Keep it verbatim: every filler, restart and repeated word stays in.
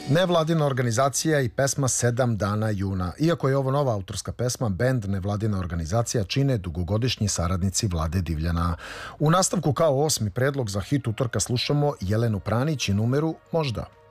Nevladina organizacija i pesma Sedam dana juna. Iako je ovo nova autorska pesma, bend Nevladina organizacija čine dugogodišnji saradnici Vlade Divljana. U nastavku kao osmi predlog za hit utorka slušamo Jelenu Pranić i numeru Možda.